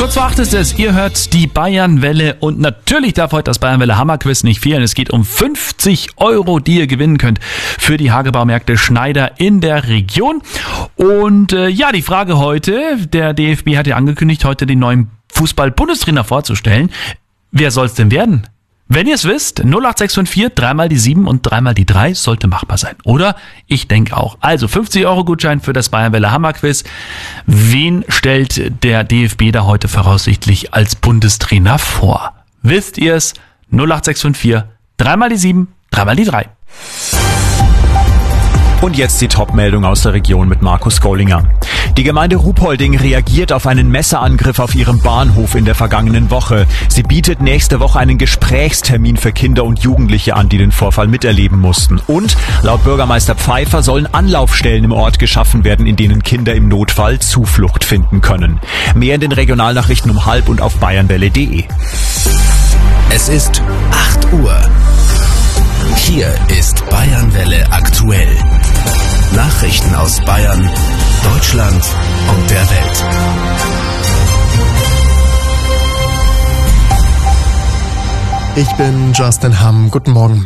Kurz vor 8 ist es, ihr hört die Bayernwelle und natürlich darf heute das Bayernwelle Hammerquiz nicht fehlen. Es geht um 50 €, die ihr gewinnen könnt für die Hagebaumärkte Schneider in der Region. Und die Frage heute, der DFB hat ja angekündigt, heute den neuen Fußball-Bundestrainer vorzustellen. Wer soll es denn werden? Wenn ihr es wisst, 08654, 3 mal die 7 und 3 mal die 3 sollte machbar sein, oder? Ich denke auch. Also 50 € Gutschein für das Bayernwelle Hammerquiz. Wen stellt der DFB da heute voraussichtlich als Bundestrainer vor? Wisst ihr es? 08654, 3 mal die 7, 3 mal die 3. Und jetzt die Top-Meldung aus der Region mit Markus Gollinger. Die Gemeinde Ruhpolding reagiert auf einen Messerangriff auf ihrem Bahnhof in der vergangenen Woche. Sie bietet nächste Woche einen Gesprächstermin für Kinder und Jugendliche an, die den Vorfall miterleben mussten. Und laut Bürgermeister Pfeiffer sollen Anlaufstellen im Ort geschaffen werden, in denen Kinder im Notfall Zuflucht finden können. Mehr in den Regionalnachrichten um 12:30 und auf bayernwelle.de. Es ist 8 Uhr. Hier ist Bayernwelle aktuell. Nachrichten aus Bayern, Deutschland und der Welt. Ich bin Justin Hamm. Guten Morgen.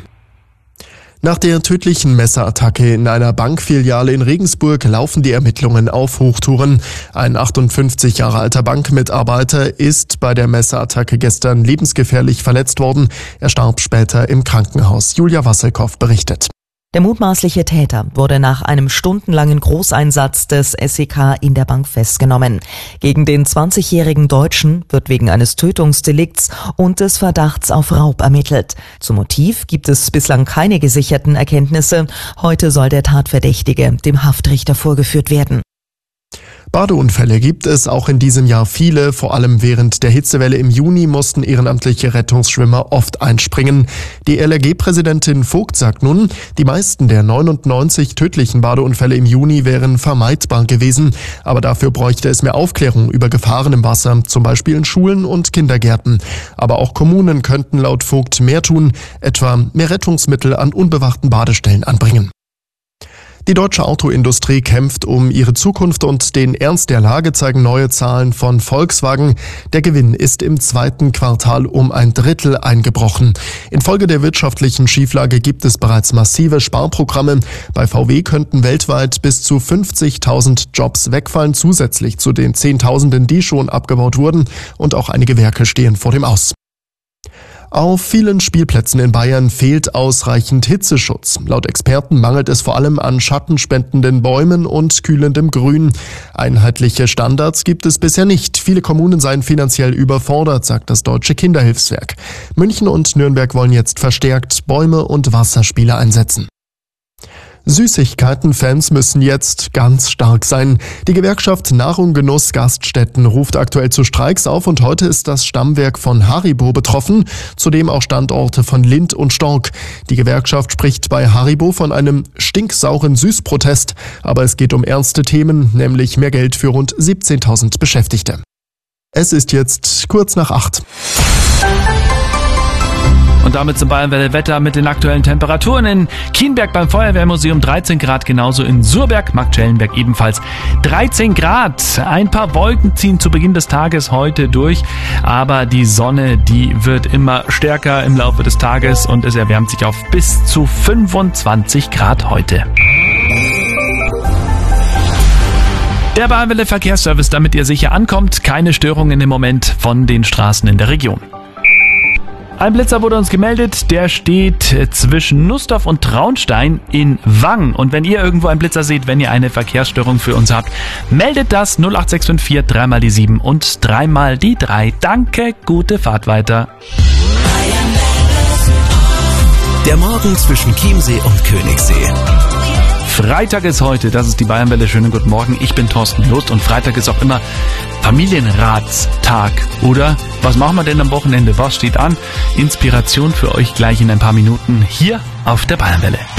Nach der tödlichen Messerattacke in einer Bankfiliale in Regensburg laufen die Ermittlungen auf Hochtouren. Ein 58 Jahre alter Bankmitarbeiter ist bei der Messerattacke gestern lebensgefährlich verletzt worden. Er starb später im Krankenhaus. Julia Wasselkow berichtet. Der mutmaßliche Täter wurde nach einem stundenlangen Großeinsatz des SEK in der Bank festgenommen. Gegen den 20-jährigen Deutschen wird wegen eines Tötungsdelikts und des Verdachts auf Raub ermittelt. Zum Motiv gibt es bislang keine gesicherten Erkenntnisse. Heute soll der Tatverdächtige dem Haftrichter vorgeführt werden. Badeunfälle gibt es auch in diesem Jahr viele. Vor allem während der Hitzewelle im Juni mussten ehrenamtliche Rettungsschwimmer oft einspringen. Die LRG-Präsidentin Vogt sagt nun, die meisten der 99 tödlichen Badeunfälle im Juni wären vermeidbar gewesen. Aber dafür bräuchte es mehr Aufklärung über Gefahren im Wasser, zum Beispiel in Schulen und Kindergärten. Aber auch Kommunen könnten laut Vogt mehr tun, etwa mehr Rettungsmittel an unbewachten Badestellen anbringen. Die deutsche Autoindustrie kämpft um ihre Zukunft und den Ernst der Lage zeigen neue Zahlen von Volkswagen. Der Gewinn ist im zweiten Quartal um 1/3 eingebrochen. Infolge der wirtschaftlichen Schieflage gibt es bereits massive Sparprogramme. Bei VW könnten weltweit bis zu 50.000 Jobs wegfallen, zusätzlich zu den Zehntausenden, die schon abgebaut wurden. Und auch einige Werke stehen vor dem Aus. Auf vielen Spielplätzen in Bayern fehlt ausreichend Hitzeschutz. Laut Experten mangelt es vor allem an schattenspendenden Bäumen und kühlendem Grün. Einheitliche Standards gibt es bisher nicht. Viele Kommunen seien finanziell überfordert, sagt das Deutsche Kinderhilfswerk. München und Nürnberg wollen jetzt verstärkt Bäume und Wasserspiele einsetzen. Süßigkeiten-Fans müssen jetzt ganz stark sein. Die Gewerkschaft Nahrung Genuss Gaststätten ruft aktuell zu Streiks auf und heute ist das Stammwerk von Haribo betroffen, zudem auch Standorte von Lindt und Stork. Die Gewerkschaft spricht bei Haribo von einem stinksauren Süßprotest, aber es geht um ernste Themen, nämlich mehr Geld für rund 17.000 Beschäftigte. Es ist jetzt kurz nach 8. Und damit zum Bayernwelle Wetter mit den aktuellen Temperaturen. In Kienberg beim Feuerwehrmuseum 13 Grad, genauso in Surberg, Marktschellenberg ebenfalls 13 Grad. Ein paar Wolken ziehen zu Beginn des Tages heute durch, aber die Sonne, die wird immer stärker im Laufe des Tages und es erwärmt sich auf bis zu 25 Grad heute. Der Bayernwelle Verkehrsservice, damit ihr sicher ankommt. Keine Störungen im Moment von den Straßen in der Region. Ein Blitzer wurde uns gemeldet, der steht zwischen Nussdorf und Traunstein in Wang. Und wenn ihr irgendwo einen Blitzer seht, wenn ihr eine Verkehrsstörung für uns habt, meldet das 08654, 3 mal die 7 und 3 mal die 3. Danke, gute Fahrt weiter. Der Morgen zwischen Chiemsee und Königssee. Freitag ist heute, das ist die Bayernwelle. Schönen guten Morgen, ich bin Thorsten Lust und Freitag ist auch immer Familienratstag, oder? Was machen wir denn am Wochenende? Was steht an? Inspiration für euch gleich in ein paar Minuten hier auf der Bayernwelle.